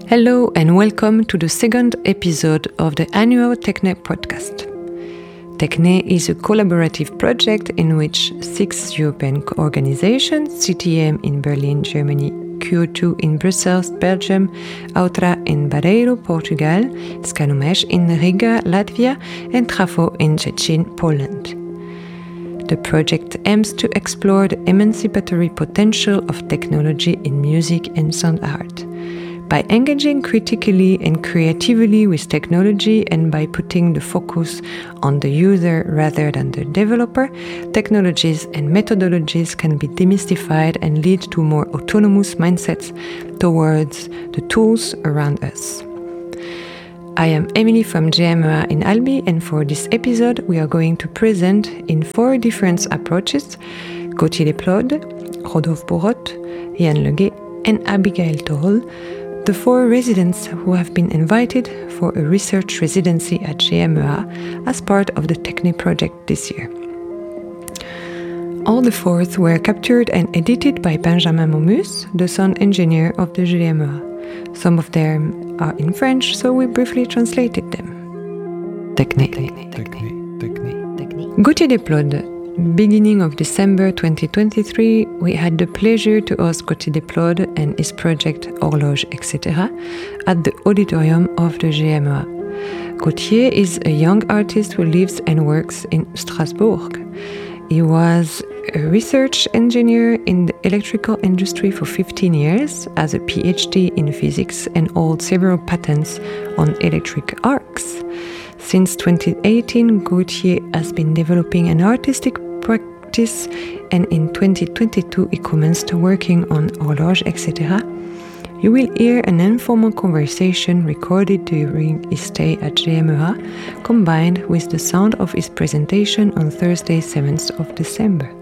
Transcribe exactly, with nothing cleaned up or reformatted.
Hello and welcome to the second episode of the annual Techne podcast. Techne is a collaborative project in which six European organizations, C T M in Berlin, Germany, Q O two in Brussels, Belgium, Outra in Barreiro, Portugal, Scanumesh in Riga, Latvia, and Trafo in Szczecin, Poland. The project aims to explore the emancipatory potential of technology in music and sound art. By engaging critically and creatively with technology and by putting the focus on the user rather than the developer, technologies and methodologies can be demystified and lead to more autonomous mindsets towards the tools around us. I am Emily from G M E A in Albi, and for this episode we are going to present in four different approaches Gauthier Desplaudes, Rodolphe Bourrotte, Yann Leguet, and Abigail Toll, the four residents who have been invited for a research residency at G M E A as part of the Techne project this year. All the four were captured and edited by Benjamin Momus, the sound engineer of the G M E A. Some of them are in French, so we briefly translated them. Techne. Techne. Techne. Techne. Techne. Gauthier Desplaudes. Beginning of December twenty twenty-three, we had the pleasure to host Gauthier Desplaudes and his project Horloge, et cetera at the auditorium of the G M E A. Gauthier is a young artist who lives and works in Strasbourg. He was a research engineer in the electrical industry for fifteen years, has a P H D in physics and holds several patents on electric arcs. Since twenty eighteen, Gauthier has been developing an artistic practice, and in twenty twenty-two he commenced working on Horloge, et cetera. You will hear an informal conversation recorded during his stay at G M E A, combined with the sound of his presentation on Thursday, seventh of December.